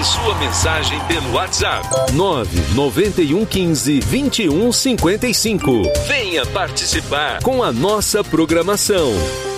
Envie sua mensagem pelo WhatsApp 99115-2155. Venha participar com a nossa programação.